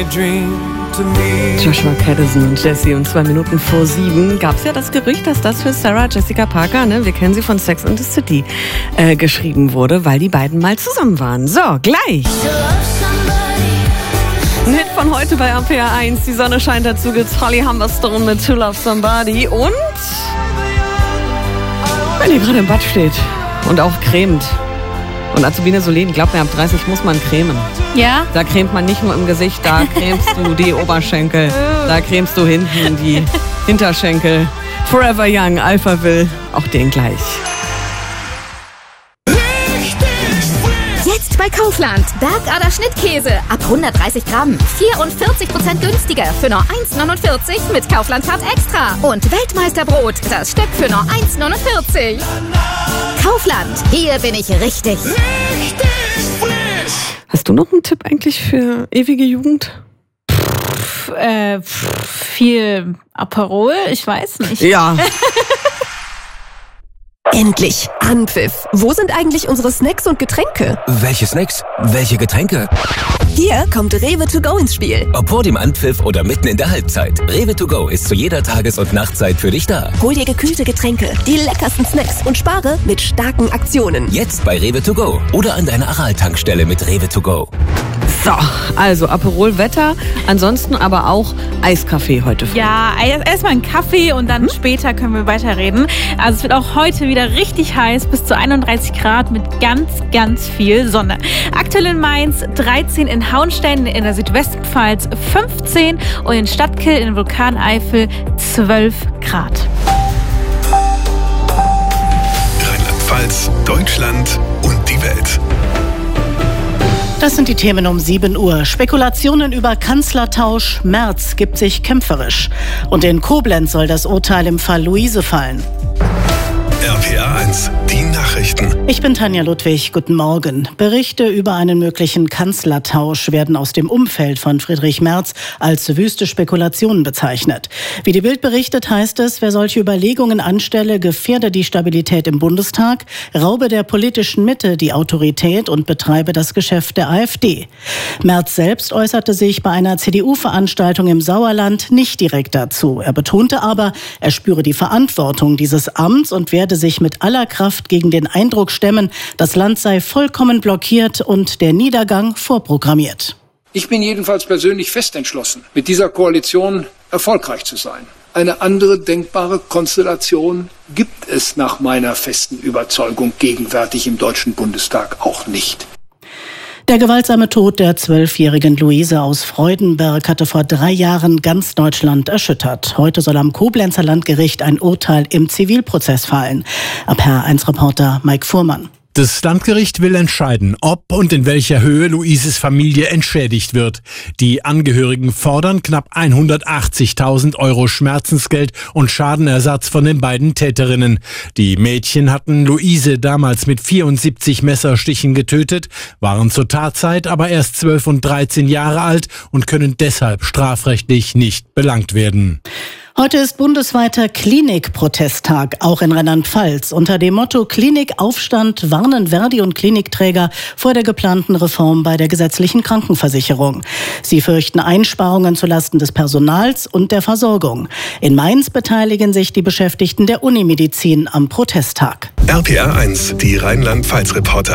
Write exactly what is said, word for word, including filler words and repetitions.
Joshua Kadison und Jessie und zwei Minuten vor sieben gab es ja das Gerücht, dass das für Sarah Jessica Parker, ne, wir kennen sie von Sex and the City, äh, geschrieben wurde, weil die beiden mal zusammen waren. So, gleich. Ein Hit von heute bei R P R eins, die Sonne scheint, dazu gibt's Holly Humberstone mit To Love Somebody und wenn ihr gerade im Bad steht und auch cremt. Und Azubine Solen, glaubt mir, ab dreißig muss man cremen. Ja? Da cremt man nicht nur im Gesicht, da cremst du die Oberschenkel, da cremst du hinten die Hinterschenkel. Forever Young, Alphaville, auch den gleich. Jetzt bei Kaufland. Bergader Schnittkäse ab hundertdreißig Gramm. vierundvierzig Prozent günstiger für nur eins neunundvierzig mit Kaufland Card Extra. Und Weltmeisterbrot, das Stück für nur eins neunundvierzig. Kaufland, hier bin ich richtig. Richtig frisch. Hast du noch einen Tipp eigentlich für ewige Jugend? Pff, äh, pff, viel Aperol, ich weiß nicht. Ja. Endlich! Anpfiff! Wo sind eigentlich unsere Snacks und Getränke? Welche Snacks? Welche Getränke? Hier kommt Rewe to go ins Spiel. Ob vor dem Anpfiff oder mitten in der Halbzeit. Rewe to go ist zu jeder Tages- und Nachtzeit für dich da. Hol dir gekühlte Getränke, die leckersten Snacks und spare mit starken Aktionen. Jetzt bei Rewe to go oder an deiner Aral-Tankstelle mit Rewe to go. So, also Aperol Wetter, ansonsten aber auch Eiskaffee heute früh. Ja, erstmal einen Kaffee und dann hm? später können wir weiterreden. Also es wird auch heute wieder richtig heiß, bis zu einunddreißig Grad mit ganz, ganz viel Sonne. Aktuell in Mainz dreizehn, in Hauenstein in der Südwestpfalz fünfzehn und in Stadtkill in Vulkaneifel zwölf Grad. Rheinland-Pfalz, Deutschland und die Welt. Das sind die Themen um sieben Uhr. Spekulationen über Kanzlertausch. Merz gibt sich kämpferisch. Und in Koblenz soll das Urteil im Fall Luise fallen. R P R eins, die Nachrichten. Ich bin Tanja Ludwig, guten Morgen. Berichte über einen möglichen Kanzlertausch werden aus dem Umfeld von Friedrich Merz als wüste Spekulationen bezeichnet. Wie die Bild berichtet, heißt es, wer solche Überlegungen anstelle, gefährde die Stabilität im Bundestag, raube der politischen Mitte die Autorität und betreibe das Geschäft der AfD. Merz selbst äußerte sich bei einer C D U-Veranstaltung im Sauerland nicht direkt dazu. Er betonte aber, er spüre die Verantwortung dieses Amts und werde sich mit aller Kraft gegen den Eindruck stemmen, das Land sei vollkommen blockiert und der Niedergang vorprogrammiert. Ich bin jedenfalls persönlich fest entschlossen, mit dieser Koalition erfolgreich zu sein. Eine andere denkbare Konstellation gibt es nach meiner festen Überzeugung gegenwärtig im Deutschen Bundestag auch nicht. Der gewaltsame Tod der zwölfjährigen Luise aus Freudenberg hatte vor drei Jahren ganz Deutschland erschüttert. Heute soll am Koblenzer Landgericht ein Urteil im Zivilprozess fallen. R P R eins Reporter Mike Fuhrmann. Das Landgericht will entscheiden, ob und in welcher Höhe Luises Familie entschädigt wird. Die Angehörigen fordern knapp hundertachtzigtausend Euro Schmerzensgeld und Schadenersatz von den beiden Täterinnen. Die Mädchen hatten Luise damals mit vierundsiebzig Messerstichen getötet, waren zur Tatzeit aber erst zwölf und dreizehn Jahre alt und können deshalb strafrechtlich nicht belangt werden. Heute ist bundesweiter Klinikprotesttag, auch in Rheinland-Pfalz. Unter dem Motto Klinikaufstand warnen Verdi und Klinikträger vor der geplanten Reform bei der gesetzlichen Krankenversicherung. Sie fürchten Einsparungen zulasten des Personals und der Versorgung. In Mainz beteiligen sich die Beschäftigten der Unimedizin am Protesttag. R P R eins, die Rheinland-Pfalz-Reporter.